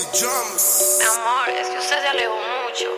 Mi amor, es que usted se alejó mucho.